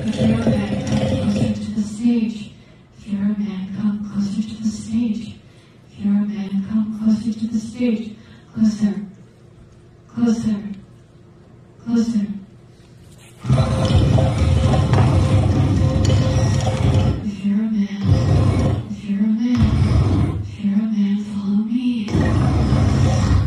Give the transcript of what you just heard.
If you're a man, come closer to the stage. If you're a man, come closer to the stage. If you're a man, come closer to the stage. Closer. Closer. Closer.